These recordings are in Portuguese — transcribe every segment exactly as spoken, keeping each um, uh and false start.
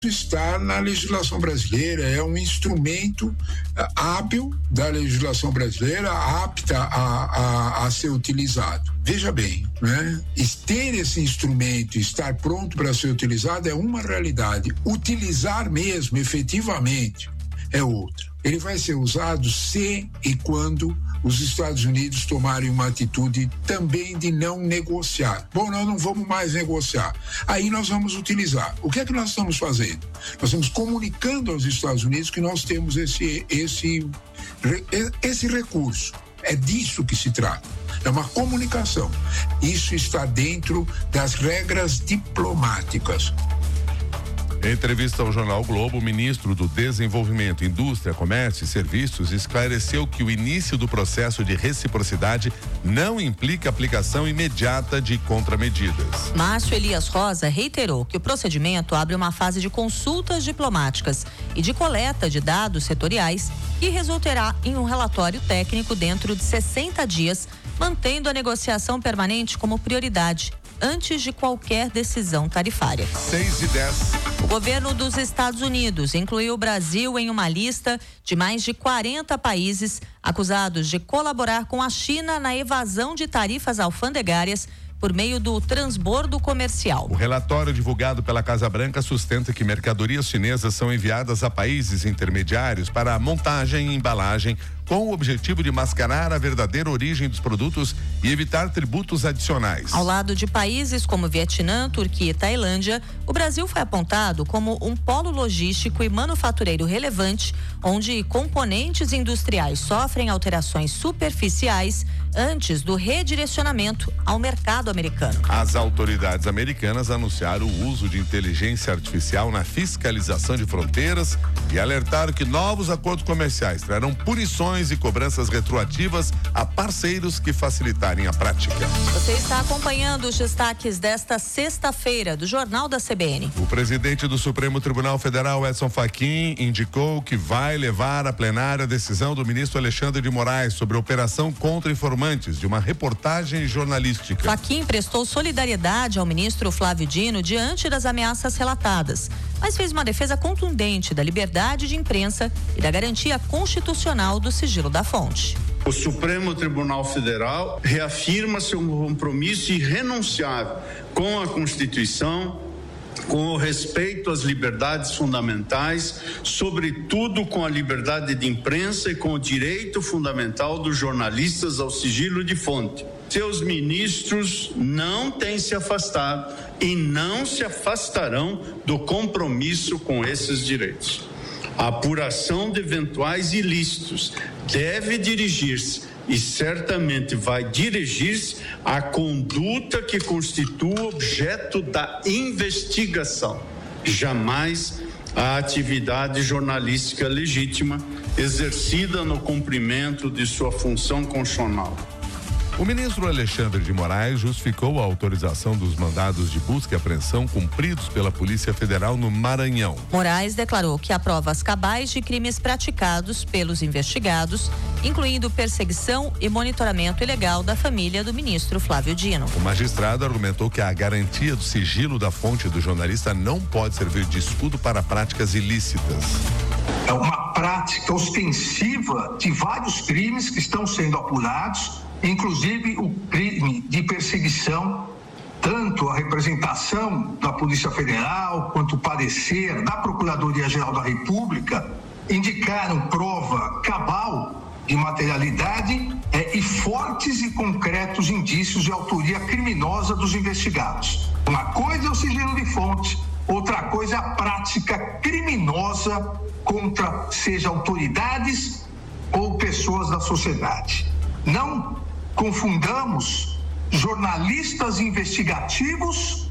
está na legislação brasileira, é um instrumento hábil da legislação brasileira, apta a, a, a ser utilizado. Veja bem, né? Ter esse instrumento, estar pronto para ser utilizado é uma realidade. Utilizar mesmo, efetivamente, é outra. Ele vai ser usado se e quando os Estados Unidos tomarem uma atitude também de não negociar. Bom, nós não vamos mais negociar. Aí nós vamos utilizar. O que é que nós estamos fazendo? Nós estamos comunicando aos Estados Unidos que nós temos esse, esse, esse recurso. É disso que se trata. É uma comunicação. Isso está dentro das regras diplomáticas. Em entrevista ao jornal Globo, o ministro do Desenvolvimento, Indústria, Comércio e Serviços esclareceu que o início do processo de reciprocidade não implica aplicação imediata de contramedidas. Márcio Elias Rosa reiterou que o procedimento abre uma fase de consultas diplomáticas e de coleta de dados setoriais que resultará em um relatório técnico dentro de sessenta dias, mantendo a negociação permanente como prioridade antes de qualquer decisão tarifária. seis e dez. O governo dos Estados Unidos incluiu o Brasil em uma lista de mais de quarenta países acusados de colaborar com a China na evasão de tarifas alfandegárias por meio do transbordo comercial. O relatório divulgado pela Casa Branca sustenta que mercadorias chinesas são enviadas a países intermediários para a montagem e embalagem com o objetivo de mascarar a verdadeira origem dos produtos e evitar tributos adicionais. Ao lado de países como Vietnã, Turquia e Tailândia, o Brasil foi apontado como um polo logístico e manufatureiro relevante, onde componentes industriais sofrem alterações superficiais antes do redirecionamento ao mercado americano. As autoridades americanas anunciaram o uso de inteligência artificial na fiscalização de fronteiras e alertaram que novos acordos comerciais trarão punições e cobranças retroativas a parceiros que facilitarem a prática. Você está acompanhando os destaques desta sexta-feira do Jornal da C B N. O presidente do Supremo Tribunal Federal, Edson Fachin, indicou que vai levar à plenária a decisão do ministro Alexandre de Moraes sobre a operação contra informantes de uma reportagem jornalística. Fachin prestou solidariedade ao ministro Flávio Dino diante das ameaças relatadas, mas fez uma defesa contundente da liberdade de imprensa e da garantia constitucional do sigilo da fonte. O Supremo Tribunal Federal reafirma seu compromisso irrenunciável com a Constituição, com o respeito às liberdades fundamentais, sobretudo com a liberdade de imprensa e com o direito fundamental dos jornalistas ao sigilo de fonte. Seus ministros não têm se afastado e não se afastarão do compromisso com esses direitos. A apuração de eventuais ilícitos deve dirigir-se e certamente vai dirigir-se à conduta que constitua objeto da investigação, jamais à atividade jornalística legítima exercida no cumprimento de sua função constitucional. O ministro Alexandre de Moraes justificou a autorização dos mandados de busca e apreensão cumpridos pela Polícia Federal no Maranhão. Moraes declarou que há provas cabais de crimes praticados pelos investigados, incluindo perseguição e monitoramento ilegal da família do ministro Flávio Dino. O magistrado argumentou que a garantia do sigilo da fonte do jornalista não pode servir de escudo para práticas ilícitas. É uma prática ostensiva de vários crimes que estão sendo apurados, inclusive o crime de perseguição, tanto a representação da Polícia Federal quanto o parecer da Procuradoria-Geral da República indicaram prova cabal de materialidade é, e fortes e concretos indícios de autoria criminosa dos investigados. Uma coisa é o sigilo de fonte, outra coisa é a prática criminosa contra, seja autoridades ou pessoas da sociedade. Não confundamos jornalistas investigativos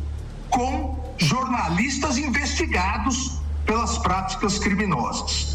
com jornalistas investigados pelas práticas criminosas.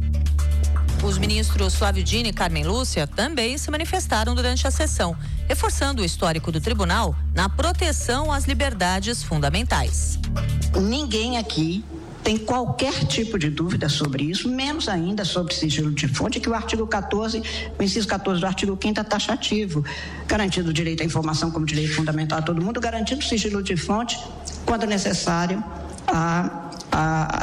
Os ministros Flávio Dino e Carmen Lúcia também se manifestaram durante a sessão, reforçando o histórico do tribunal na proteção às liberdades fundamentais. Ninguém aqui tem qualquer tipo de dúvida sobre isso, menos ainda sobre sigilo de fonte, que o artigo quatorze, o inciso quatorze do artigo quinto é taxativo, garantindo o direito à informação como direito fundamental a todo mundo, garantindo o sigilo de fonte, quando necessário, a, a